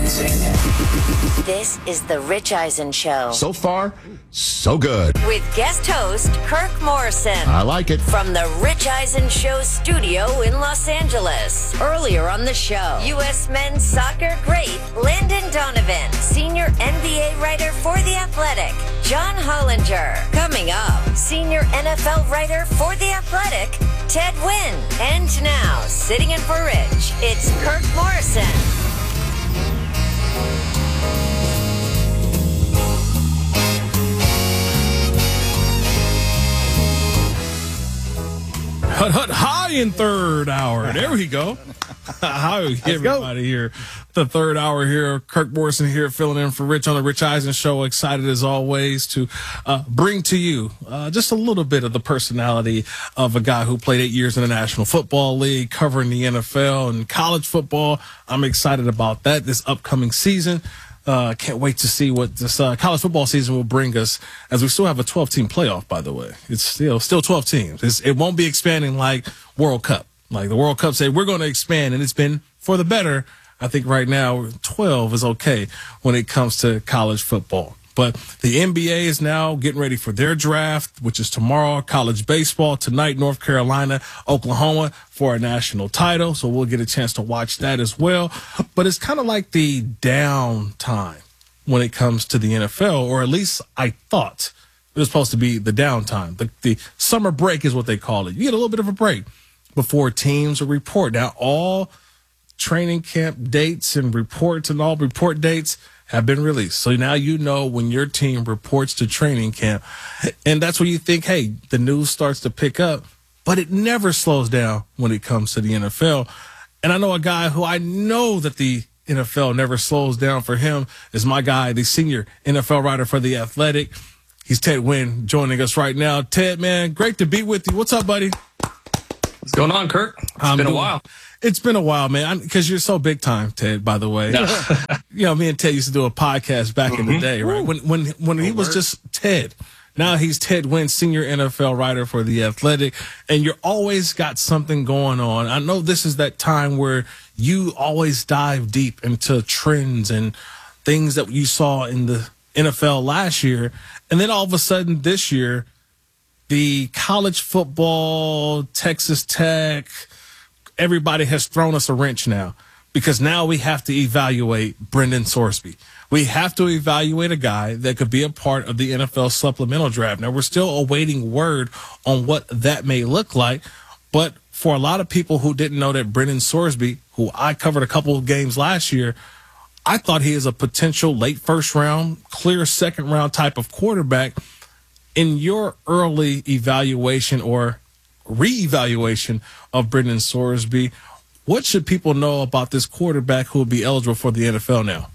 This is The Rich Eisen Show. So far, so good. With guest host Kirk Morrison. I like it. From The Rich Eisen Show studio in Los Angeles. Earlier on the show, U.S. men's soccer great Landon Donovan, senior NBA writer for The Athletic, John Hollinger. Coming up, senior NFL writer for The Athletic, Ted Wynn. And now, sitting in for Rich, it's Kirk Morrison. Hut, hut, high in third hour. There we go. Hi, everybody here. The third hour here. Kirk Morrison here, filling in for Rich on the Rich Eisen Show. Excited as always to bring to you just a little bit of the personality of a guy who played 8 years in the National Football League, covering the NFL and college football. I'm excited about that this upcoming season. Can't wait to see what this college football season will bring us, as we still have a 12-team playoff, by the way. It's still 12 teams. It won't be expanding like World Cup. Like the World Cup said, we're going to expand, and it's been for the better. I think right now 12 is okay when it comes to college football. But the NBA is now getting ready for their draft, which is tomorrow. College baseball tonight, North Carolina, Oklahoma for a national title. So we'll get a chance to watch that as well. But it's kind of like the downtime when it comes to the NFL, or at least I thought it was supposed to be the downtime. The summer break is what they call it. You get a little bit of a break before teams will report. Now, all training camp dates and reports and all report dates have been released. So now you know when your team reports to training camp. And that's where you think, hey, the news starts to pick up. But it never slows down when it comes to the NFL. And I know a guy who I know that the NFL never slows down for him is my guy, the senior NFL writer for The Athletic. He's Ted Wynn joining us right now. Ted, man, great to be with you. What's up, buddy? What's going on, Kirk? It's been a while. It's been a while, man, because you're so big time, Ted, by the way. No. You know, me and Ted used to do a podcast back in the day, right? When he was just Ted. Now he's Ted Wynn, senior NFL writer for The Athletic, and you're always got something going on. I know this is that time where you always dive deep into trends and things that you saw in the NFL last year, and then all of a sudden this year, the college football, Texas Tech, everybody has thrown us a wrench now, because now we have to evaluate Brendan Sorsby. We have to evaluate a guy that could be a part of the NFL supplemental draft. Now, we're still awaiting word on what that may look like, but for a lot of people who didn't know that Brendan Sorsby, who I covered a couple of games last year, I thought he is a potential late first round, clear second round type of quarterback. In your early evaluation or reevaluation of Brendan Sorsby, what should people know about this quarterback who will be eligible for the NFL now?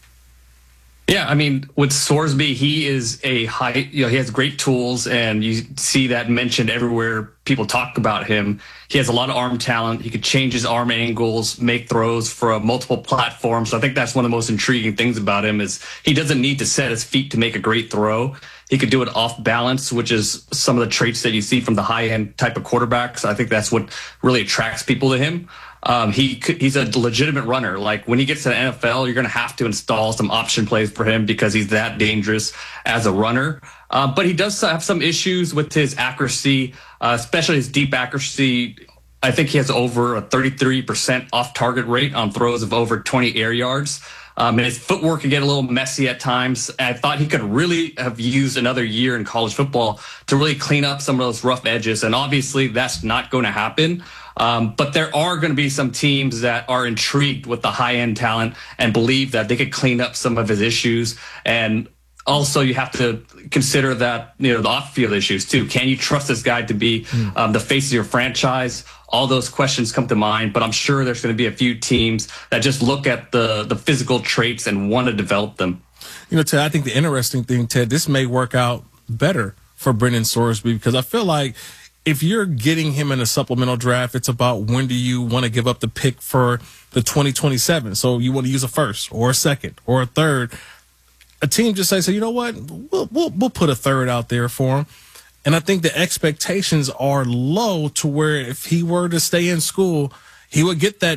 Yeah, I mean, with Sorsby, he is he has great tools, and you see that mentioned everywhere people talk about him. He has a lot of arm talent. He could change his arm angles, make throws for multiple platforms. So I think that's one of the most intriguing things about him is he doesn't need to set his feet to make a great throw. He could do it off balance, which is some of the traits that you see from the high-end type of quarterbacks. I think that's what really attracts people to him. He's a legitimate runner. Like when he gets to the NFL, you're going to have to install some option plays for him because he's that dangerous as a runner. But he does have some issues with his accuracy, especially his deep accuracy. I think he has over a 33% off-target rate on throws of over 20 air yards. And his footwork can get a little messy at times. And I thought he could really have used another year in college football to really clean up some of those rough edges. And obviously that's not going to happen. But there are going to be some teams that are intrigued with the high-end talent and believe that they could clean up some of his issues. And also you have to consider that, the off-field issues too. Can you trust this guy to be the face of your franchise? All those questions come to mind, but I'm sure there's going to be a few teams that just look at the physical traits and want to develop them. Ted, I think the interesting thing, Ted, this may work out better for Brendan Sorsby, because I feel like if you're getting him in a supplemental draft, it's about when do you want to give up the pick for the 2027. So you want to use a first or a second or a third. A team just says, so you know what, we'll put a third out there for him. And I think the expectations are low to where if he were to stay in school, he would get that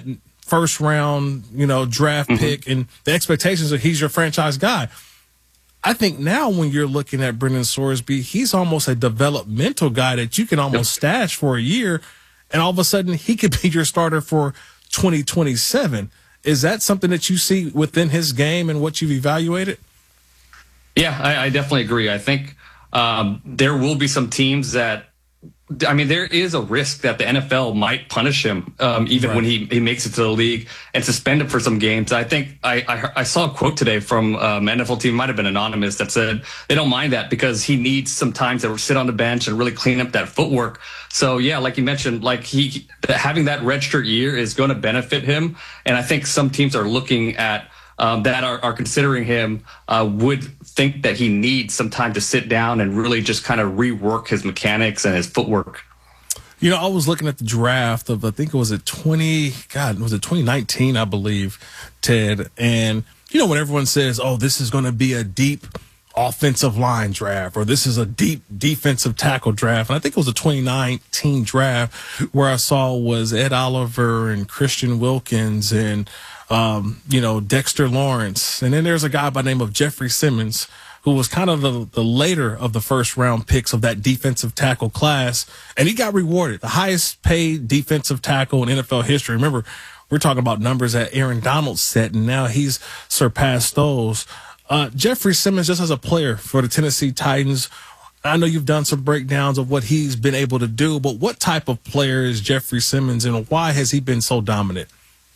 first round, draft pick, and the expectations are he's your franchise guy. I think now when you're looking at Brendan Sorsby, he's almost a developmental guy that you can almost stash for a year, and all of a sudden he could be your starter for 2027. Is that something that you see within his game and what you've evaluated? Yeah, I definitely agree. I think there will be some teams that, there is a risk that the NFL might punish him even when he makes it to the league and suspend him for some games. I think I saw a quote today from an NFL team, might have been anonymous, that said they don't mind that because he needs some time to sit on the bench and really clean up that footwork. So yeah, like you mentioned, having that redshirt year is going to benefit him, and I think some teams are looking at that are considering him would think that he needs some time to sit down and really just kind of rework his mechanics and his footwork. I was looking at the draft of, I think it was 2019, I believe, Ted. And, when everyone says, oh, this is going to be a deep offensive line draft, or this is a deep defensive tackle draft. And I think it was a 2019 draft where I saw was Ed Oliver and Christian Wilkins and, Dexter Lawrence. And then there's a guy by the name of Jeffrey Simmons, who was kind of the later of the first round picks of that defensive tackle class. And he got rewarded, the highest paid defensive tackle in NFL history. Remember, we're talking about numbers that Aaron Donald set, and now he's surpassed those. Jeffrey Simmons, just as a player for the Tennessee Titans, I know you've done some breakdowns of what he's been able to do, but what type of player is Jeffrey Simmons, and why has he been so dominant?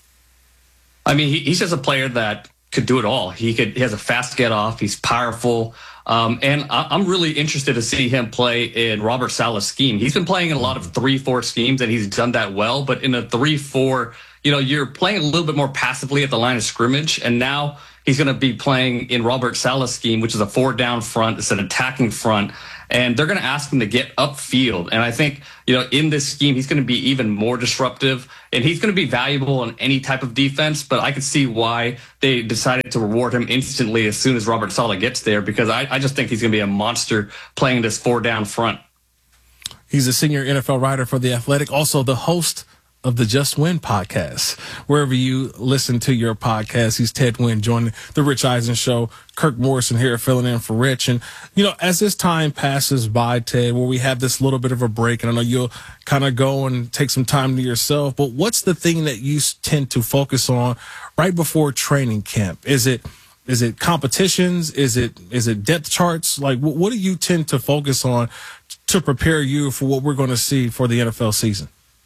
He's just a player that could do it all. He has a fast get off. He's powerful. And I'm really interested to see him play in Robert Saleh's scheme. He's been playing in a lot of 3-4 schemes, and he's done that well. But in a 3-4, you're playing a little bit more passively at the line of scrimmage. And now he's going to be playing in Robert Saleh's scheme, which is a 4-down front. It's an attacking front. And they're going to ask him to get upfield. And I think, in this scheme, he's going to be even more disruptive. And he's going to be valuable in any type of defense. But I could see why they decided to reward him instantly as soon as Robert Saleh gets there, because I just think he's going to be a monster playing this 4-down front. He's a senior NFL writer for The Athletic, also the host of the Just Win podcast. Wherever you listen to your podcast, he's Ted Wynn, joining the Rich Eisen Show. Kirk Morrison here filling in for Rich. And, as this time passes by, Ted, where we have this little bit of a break, and I know you'll kind of go and take some time to yourself, but what's the thing that you tend to focus on right before training camp? Is it competitions? Is it depth charts? Like, what do you tend to focus on to prepare you for what we're going to see for the NFL season?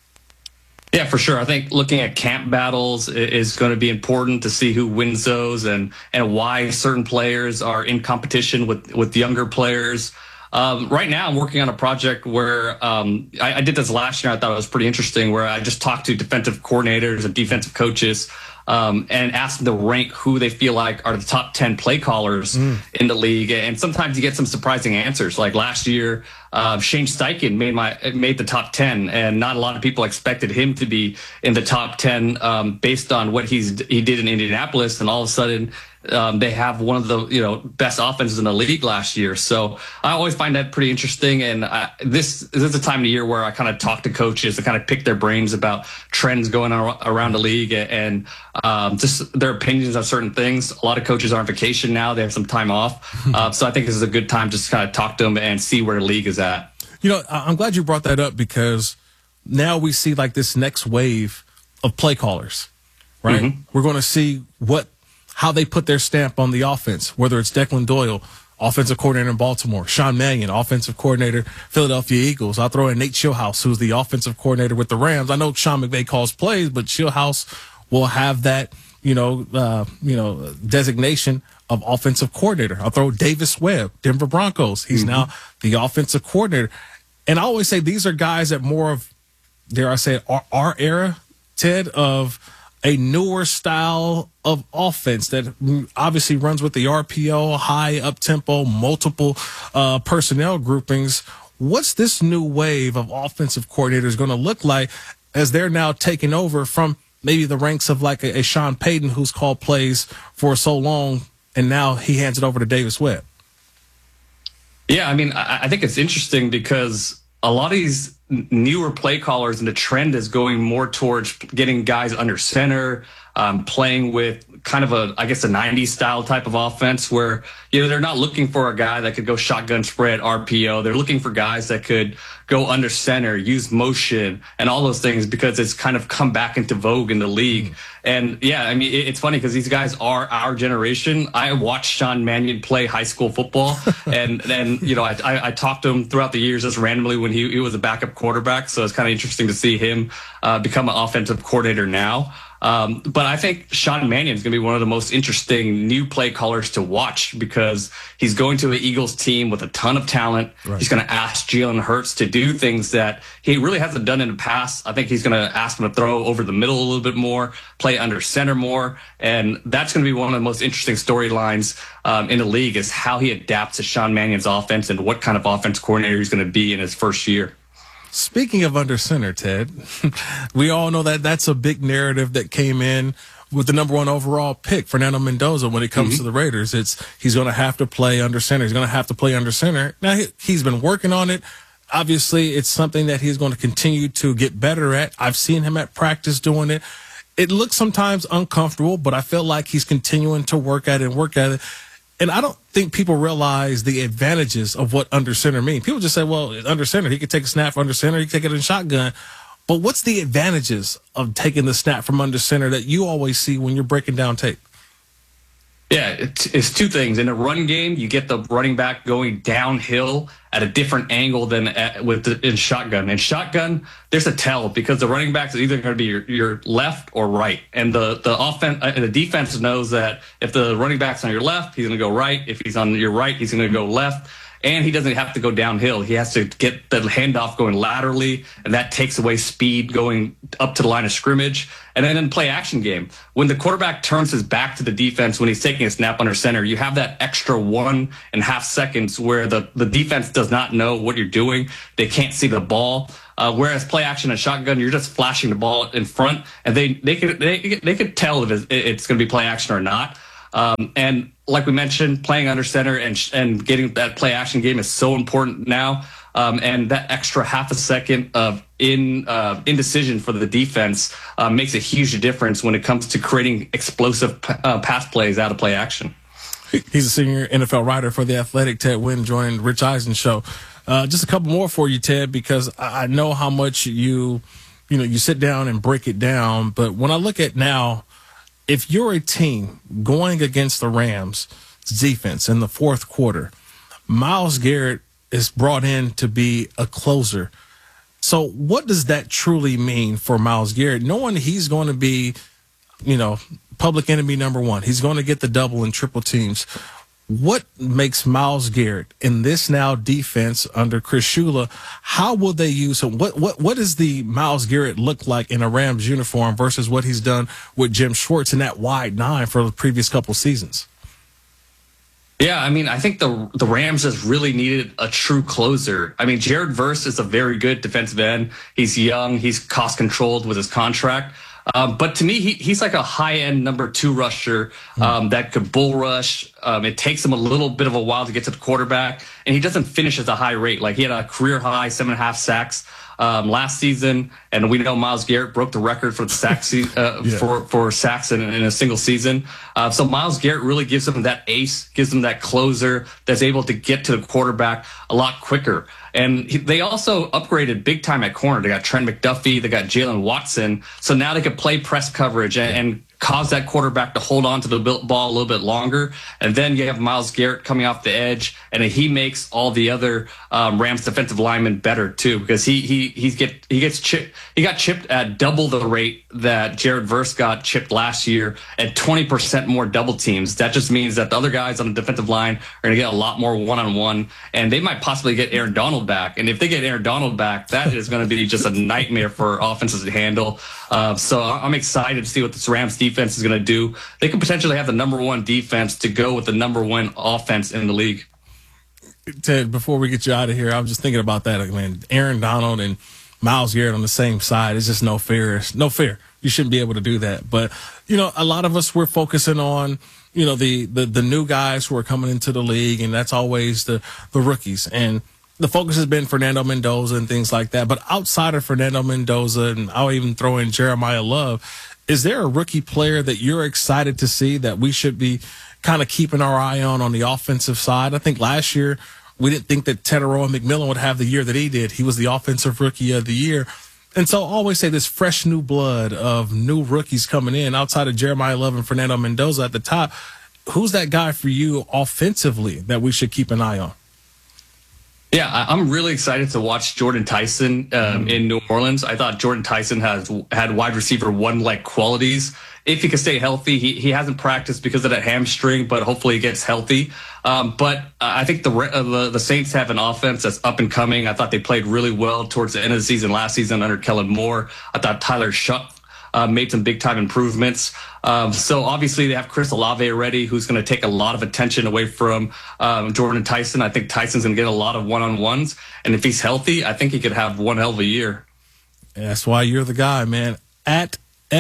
Yeah, for sure. I think looking at camp battles is going to be important to see who wins those and why certain players are in competition with younger players. Right now, I'm working on a project where I did this last year. I thought it was pretty interesting, where I just talked to defensive coordinators and defensive coaches and asked them to rank who they feel like are the top 10 play callers in the league. And sometimes you get some surprising answers. Like last year, Shane Steichen made the top 10, and not a lot of people expected him to be in the top 10 based on what he did in Indianapolis. And all of a sudden, they have one of the best offenses in the league last year. So I always find that pretty interesting. And this is a time of the year where I kind of talk to coaches to kind of pick their brains about trends going on around the league and just their opinions on certain things. A lot of coaches are on vacation now; they have some time off. So I think this is a good time just to kind of talk to them and see where the league is at. I'm glad you brought that up, because now we see like this next wave of play callers, right? Mm-hmm. We're going to see how they put their stamp on the offense, whether it's Declan Doyle, offensive coordinator in Baltimore, Sean Mannion, offensive coordinator, Philadelphia Eagles. I'll throw in Nate Schillhouse, who's the offensive coordinator with the Rams. I know Sean McVay calls plays, but Schillhouse will have that, designation of offensive coordinator. I'll throw Davis Webb, Denver Broncos. He's now the offensive coordinator. And I always say these are guys that more of, dare I say, our era, Ted, of a newer style of offense that obviously runs with the RPO, high up-tempo, multiple personnel groupings. What's this new wave of offensive coordinators going to look like as they're now taking over from maybe the ranks of like a Sean Payton, who's called plays for so long, and now he hands it over to Davis Webb? Yeah, I think it's interesting because a lot of these newer play callers, and the trend is going more towards getting guys under center, playing with kind of a 90s style type of offense where, they're not looking for a guy that could go shotgun spread RPO. They're looking for guys that could go under center, use motion and all those things because it's kind of come back into vogue in the league. And it's funny because these guys are our generation. I watched Sean Mannion play high school football and then, I talked to him throughout the years just randomly when he was a backup quarterback. So it's kind of interesting to see him become an offensive coordinator now. But I think Sean Mannion is going to be one of the most interesting new play callers to watch because he's going to the Eagles team with a ton of talent. Right. He's going to ask Jalen Hurts to do things that he really hasn't done in the past. I think he's going to ask him to throw over the middle a little bit more, play under center more. And that's going to be one of the most interesting storylines in the league is how he adapts to Sean Mannion's offense and what kind of offense coordinator he's going to be in his first year. Speaking of under center, Ted, we all know that that's a big narrative that came in with the number 1 overall pick, Fernando Mendoza, when it comes to the Raiders. He's going to have to play under center. He's going to have to play under center. Now, he's been working on it. Obviously, it's something that he's going to continue to get better at. I've seen him at practice doing it. It looks sometimes uncomfortable, but I feel like he's continuing to work at it. And I don't think people realize the advantages of what under center means. People just say, well, under center, he could take a snap under center, he can take it in shotgun. But what's the advantages of taking the snap from under center that you always see when you're breaking down tape? Yeah, it's two things. In a run game, you get the running back going downhill at a different angle than in shotgun. In shotgun, there's a tell because the running back is either going to be your left or right, and the offense, the defense knows that if the running back's on your left, he's going to go right. If he's on your right, he's going to go left. And he doesn't have to go downhill. He has to get the handoff going laterally, and that takes away speed going up to the line of scrimmage. And then in play action game, when the quarterback turns his back to the defense when he's taking a snap under center, you have that extra 1.5 seconds where the defense does not know what you're doing. They can't see the ball. Whereas play action and shotgun, you're just flashing the ball in front, and they could tell if it's going to be play action or not. And like we mentioned, playing under center and getting that play action game is so important now. And that extra half a second of indecision for the defense makes a huge difference when it comes to creating explosive pass plays out of play action. He's a senior NFL writer for The Athletic. Ted Wynn joined Rich Eisen show. Just a couple more for you, Ted, because I know how much you sit down and break it down. But when I look at now, if you're a team going against the Rams defense in the fourth quarter, Myles Garrett is brought in to be a closer. So what does that truly mean for Myles Garrett? Knowing he's going to be, public enemy number 1. He's going to get the double and triple teams. What makes Myles Garrett in this now defense under Chris Shula? How will they use him? What does the Myles Garrett look like in a Rams uniform versus what he's done with Jim Schwartz in that wide 9 for the previous couple seasons? Yeah, I think the Rams just really needed a true closer. Jared Verse is a very good defensive end. He's young. He's cost controlled with his contract. But to me, he's like a high-end number 2 rusher that could bull rush. It takes him a little bit of a while to get to the quarterback, and he doesn't finish at a high rate. Like, he had a career-high 7.5 sacks last season, and we know Myles Garrett broke the record for the sacks for sacks in a single season. So Myles Garrett really gives him that ace, gives him that closer that's able to get to the quarterback a lot quicker. And they also upgraded big time at corner. They got Trent McDuffie. They got Jalen Watson. So now they can play press coverage and cause that quarterback to hold on to the ball a little bit longer. And then you have Myles Garrett coming off the edge, and he makes all the other Rams defensive linemen better too, because he got chipped at double the rate that Jared Verse got chipped last year at 20% more double teams. That just means that the other guys on the defensive line are going to get a lot more one-on-one, and they might possibly get Aaron Donald back. And if they get Aaron Donald back, that is going to be just a nightmare for offenses to handle. So I'm excited to see what this Rams defense is going to do. They could potentially have the number 1 defense to go with the number 1 offense in the league. Ted, before we get you out of here, I was just thinking about that. Aaron Donald and Myles Garrett on the same side is just no fair. No fair. You shouldn't be able to do that. But, a lot of us, we're focusing on, the new guys who are coming into the league, and that's always the rookies. And the focus has been Fernando Mendoza and things like that. But outside of Fernando Mendoza, and I'll even throw in Jeremiah Love, is there a rookie player that you're excited to see that we should be kind of keeping our eye on the offensive side? I think last year we didn't think that Teteroa McMillan would have the year that he did. He was the offensive rookie of the year. And so I always say this fresh new blood of new rookies coming in outside of Jeremiah Love and Fernando Mendoza at the top. Who's that guy for you offensively that we should keep an eye on? Yeah, I'm really excited to watch Jordan Tyson in New Orleans. I thought Jordan Tyson had wide receiver one-like qualities. If he can stay healthy, he hasn't practiced because of that hamstring, but hopefully he gets healthy. But I think the Saints have an offense that's up and coming. I thought they played really well towards the end of the season last season under Kellen Moore. I thought Tyler Shuck made some big-time improvements. So obviously they have Chris Olave already, who's going to take a lot of attention away from Jordan Tyson. I think Tyson's going to get a lot of one-on-ones. And if he's healthy, I think he could have one hell of a year. That's why you're the guy, man. At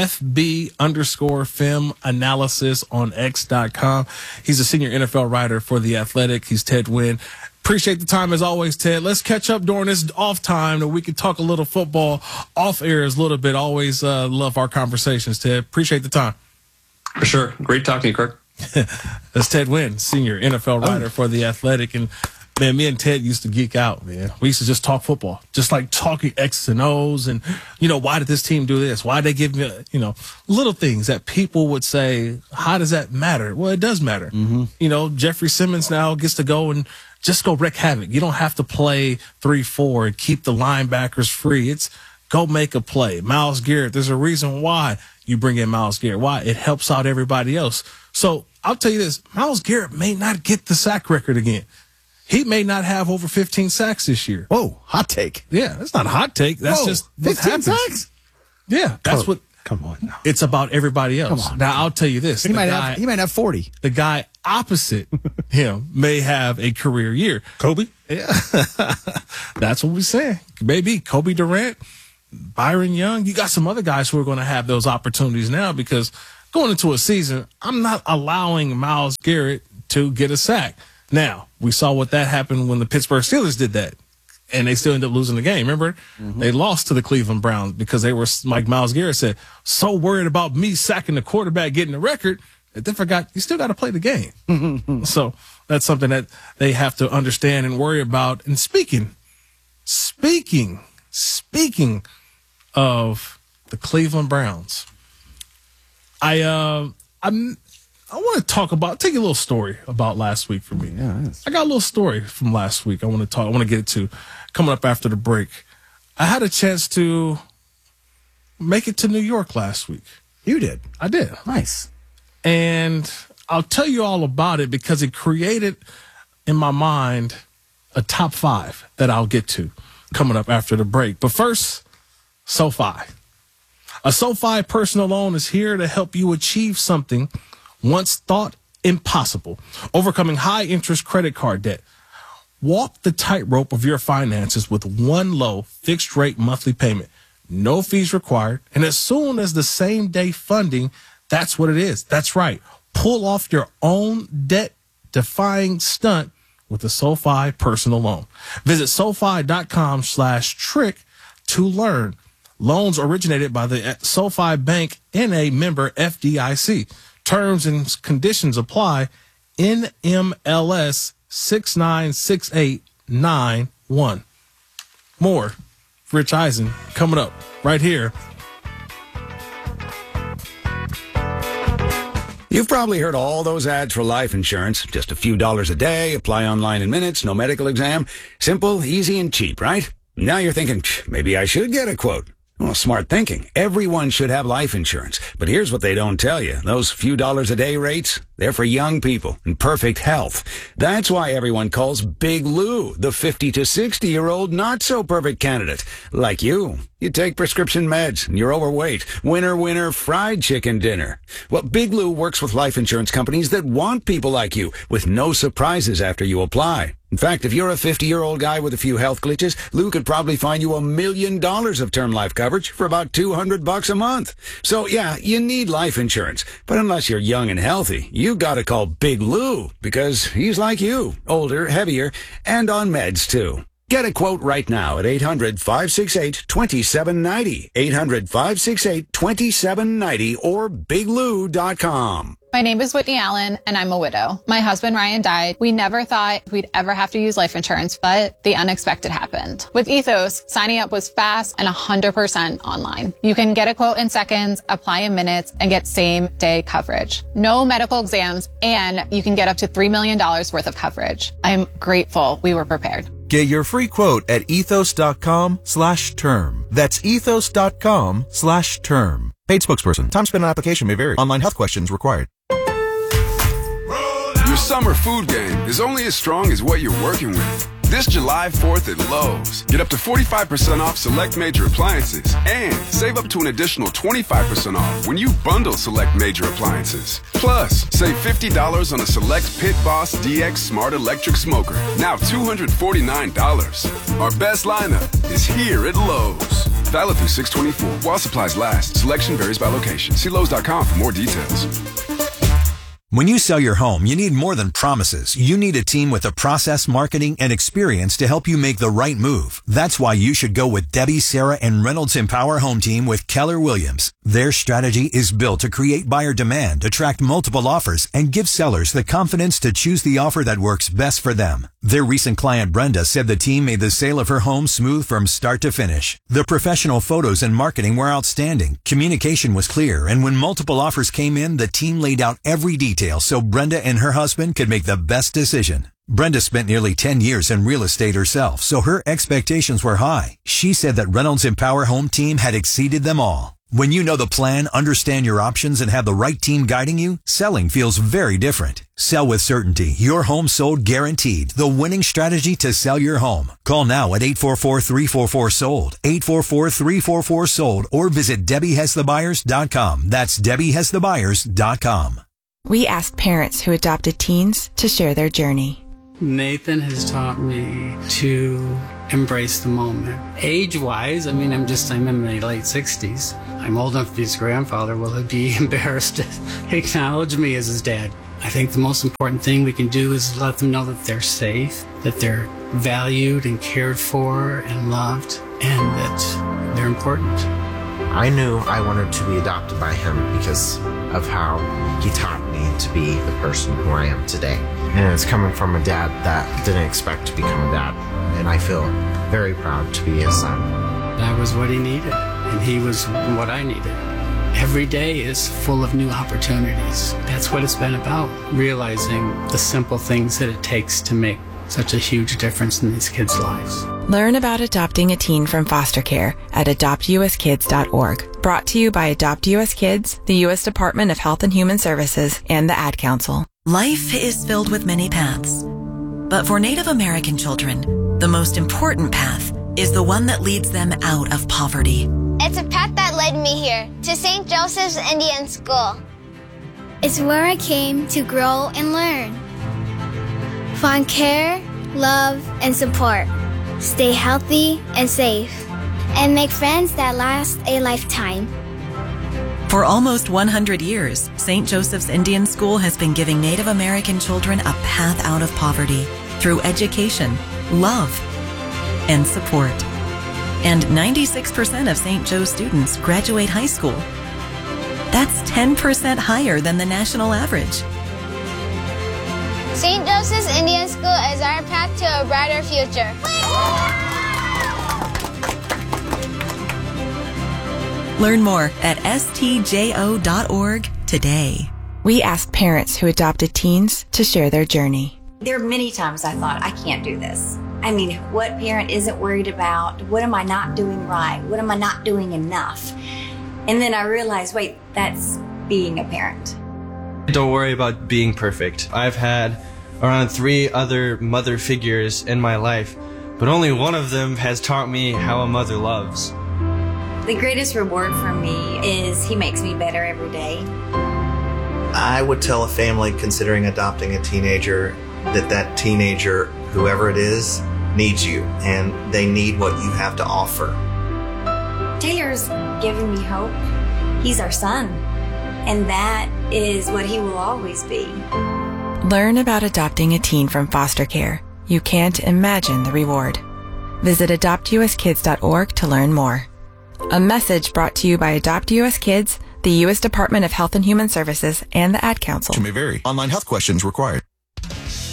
FB_film analysis on X.com. He's a senior NFL writer for The Athletic. He's Ted Nguyen. Appreciate the time as always, Ted. Let's catch up during this off time that we can talk a little football off air a little bit. Always love our conversations, Ted. Appreciate the time. For sure. Great talking to you, Kirk. That's Ted Nguyen, senior NFL writer for The Athletic. And man, me and Ted used to geek out, man. We used to just talk football, just like talking X's and O's and, why did this team do this? Why did they give me, little things that people would say, how does that matter? Well, it does matter. Mm-hmm. Jeffrey Simmons now gets to go and just go wreak havoc. You don't have to play 3-4 and keep the linebackers free. It's go make a play. Myles Garrett, there's a reason why you bring in Myles Garrett. Why? It helps out everybody else. So I'll tell you this, Myles Garrett may not get the sack record again. He may not have over 15 sacks this year. Whoa, hot take. Yeah, that's not a hot take. That's just 15 sacks? Yeah, that's what. Come on now. It's about everybody else. Come on. Now, I'll tell you this. He might have 40. The guy opposite him may have a career year. Kobe? Yeah. That's what we're saying. Maybe Kobe Durant, Byron Young. You got some other guys who are going to have those opportunities now because going into a season, I'm not allowing Myles Garrett to get a sack. Now, we saw what that happened when the Pittsburgh Steelers did that. And they still ended up losing the game. Remember, They lost to the Cleveland Browns because they were, like Myles Garrett said, so worried about me sacking the quarterback, getting the record, that they forgot you still got to play the game. So that's something that they have to understand and worry about. And speaking of the Cleveland Browns, I want to talk about, take a little story about last week for me. Yeah, I got a little story from last week I want to get to coming up after the break. I had a chance to make it to New York last week. You did? I did. Nice. And I'll tell you all about it because it created in my mind a top 5 that I'll get to coming up after the break. But first, SoFi. A SoFi personal loan is here to help you achieve something once thought impossible, overcoming high-interest credit card debt. Walk the tightrope of your finances with one low, fixed-rate monthly payment. No fees required, and as soon as the same-day funding, that's what it is. That's right. Pull off your own debt-defying stunt with a SoFi personal loan. Visit SoFi.com/trick to learn. Loans originated by the SoFi Bank N.A. member FDIC. Terms and conditions apply. NMLS 696891. More Rich Eisen coming up right here. You've probably heard all those ads for life insurance. Just a few dollars a day, apply online in minutes, no medical exam. Simple, easy, and cheap, right? Now you're thinking, maybe I should get a quote. Well, smart thinking. Everyone should have life insurance. But here's what they don't tell you. Those few dollars a day rates, they're for young people in perfect health. That's why everyone calls Big Lou the 50 to 60-year-old not-so-perfect candidate. Like you. You take prescription meds and you're overweight. Winner, winner, fried chicken dinner. Well, Big Lou works with life insurance companies that want people like you with no surprises after you apply. In fact, if you're a 50-year-old guy with a few health glitches, Lou could probably find you $1 million of term life coverage for about $200 a month. So yeah, you need life insurance. But unless you're young and healthy, you gotta call Big Lou because he's like you, older, heavier, and on meds too. Get a quote right now at 800-568-2790, 800-568-2790, or biglou.com. My name is Whitney Allen, and I'm a widow. My husband, Ryan, died. We never thought we'd ever have to use life insurance, but the unexpected happened. With Ethos, signing up was fast and 100% online. You can get a quote in seconds, apply in minutes, and get same-day coverage. No medical exams, and you can get up to $3 million worth of coverage. I'm grateful we were prepared. Get your free quote at ethos.com/term. That's ethos.com/term. Paid spokesperson. Time spent on application may vary. Online health questions required. Your summer food game is only as strong as what you're working with. This July 4th at Lowe's, get up to 45% off select major appliances and save up to an additional 25% off when you bundle select major appliances. Plus, save $50 on a select Pit Boss DX Smart Electric Smoker, now $249. Our best lineup is here at Lowe's. Valid through 6/24 while supplies last. Selection varies by location. See Lowe's.com for more details. When you sell your home, you need more than promises. You need a team with the process, marketing, and experience to help you make the right move. That's why you should go with Debbie, Sarah, and Reynolds Empower Home Team with Keller Williams. Their strategy is built to create buyer demand, attract multiple offers, and give sellers the confidence to choose the offer that works best for them. Their recent client, Brenda, said the team made the sale of her home smooth from start to finish. The professional photos and marketing were outstanding. Communication was clear, and when multiple offers came in, the team laid out every detail so Brenda and her husband could make the best decision. Brenda spent nearly 10 years in real estate herself, so her expectations were high. She said that Reynolds Empower Home Team had exceeded them all. When you know the plan, understand your options, and have the right team guiding you, selling feels very different. Sell with certainty. Your home sold guaranteed. The winning strategy to sell your home. Call now at 844-344-SOLD, 844-344-SOLD, or visit DebbieHasTheBuyers.com. That's DebbieHasTheBuyers.com. We asked parents who adopted teens to share their journey. Nathan has taught me to embrace the moment. Age-wise, I'm in my late 60s. I'm old enough to be his grandfather. Will he be embarrassed to acknowledge me as his dad? I think the most important thing we can do is let them know that they're safe, that they're valued and cared for and loved, and that they're important. I knew I wanted to be adopted by him because of how he taught me to be the person who I am today. And it's coming from a dad that didn't expect to become a dad. And I feel very proud to be his son. That was what he needed, and he was what I needed. Every day is full of new opportunities. That's what it's been about, realizing the simple things that it takes to make such a huge difference in these kids' lives. Learn about adopting a teen from foster care at adoptuskids.org. Brought to you by Adopt US Kids, the U.S. Department of Health and Human Services, and the Ad Council. Life is filled with many paths. But for Native American children, the most important path is the one that leads them out of poverty. It's a path that led me here, to St. Joseph's Indian School. It's where I came to grow and learn. Find care, love, and support. Stay healthy and safe. And make friends that last a lifetime. For almost 100 years, St. Joseph's Indian School has been giving Native American children a path out of poverty through education, love, and support. And 96% of St. Joe's students graduate high school. That's 10% higher than the national average. St. Joseph's Indian School is our path to a brighter future. Learn more at stjo.org today. We asked parents who adopted teens to share their journey. There are many times I thought, I can't do this. I mean, what parent isn't worried about? What am I not doing right? What am I not doing enough? And then I realized, wait, that's being a parent. Don't worry about being perfect. I've had around 3 other mother figures in my life, but only one of them has taught me how a mother loves. The greatest reward for me is he makes me better every day. I would tell a family considering adopting a teenager that teenager, whoever it is, needs you, and they need what you have to offer. Taylor's given me hope. He's our son, and that is what he will always be. Learn about adopting a teen from foster care. You can't imagine the reward. Visit adoptuskids.org to learn more. A message brought to you by Adopt US Kids, the U.S. Department of Health and Human Services, and the Ad Council. May vary. Online health questions required.